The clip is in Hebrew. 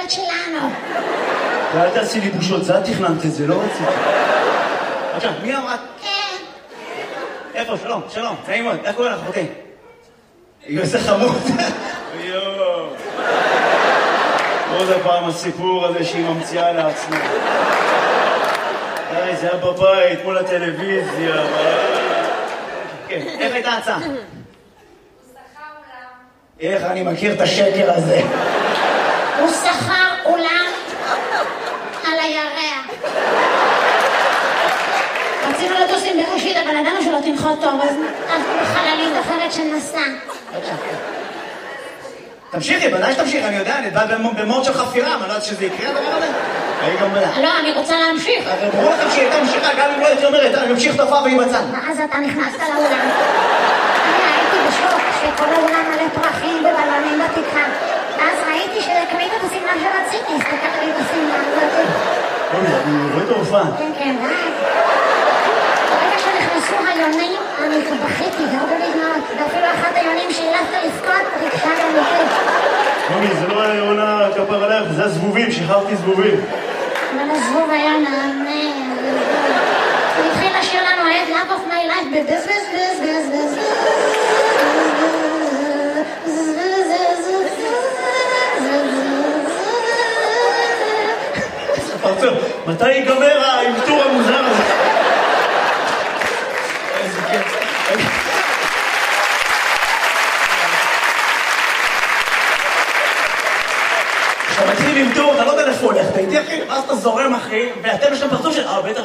להיות שלנו. ואל תעשי לי בושות, זה את תכננת את זה, לא רציתי. עכשיו, מי אמרת? כן. איפה? שלום, שלום, נעים מאוד, איך קוראים לך, אחותי? איזה חמוד. יואו. עוד הפעם הסיפור הזה שהיא ממציאה לעצמה. די, זה היה בבית, מול הטלוויזיה. כן, איך הייתה ההצעה? איך אני מכיר את השקר הזה? הוא שכר אולם על הירח. רצינו לטוס עם בראשית, אבל ידענו שלא תנחות טוב, אז בחללית אחרת שנסע. תמשיכי, בוודאי שתמשיכי, אני יודע, אני בא במוד של חפירה, אני לא יודעת שזה יקרה הדבר הזה. לא, אני רוצה להמשיך. הרי ברור לכם שהיא הייתה ממשיכה, גם אם לא הייתי אומרת, אני ממשיך תופעה והיא בצד. ואז אתה נכנסת לאולם. אני הייתי בשוק שכל האולם מלא פרחים ובלונים בתקרה. ואז ראיתי שקנית את השמלה שרציתי, הסתכלתי לי את השמלה הזאת. אני רואה את ההופעה. כן, כן, ברגע שנכנסו היונים, אני בכיתי, ירדו לי דמעות, ואפילו אחת היונים שהילפת לבכות, ריגשה גם אותי. מומי, זה לא היה עונה כפר עליך, זה הזבובים, שחררתי זבובים. אבל הזבוב היה נענה. הוא התחיל לשיר לנו את Love of my life בבזבזבזבזבז. מתי ייגמר האלתור המוזר הזה? איזה כיף. כשאתה מתחיל למתור, אתה לא יודע איפה הולך, אתה איתי אחי, ואז אתה זורם אחי, ואתם יש להם פרצוף של... בטח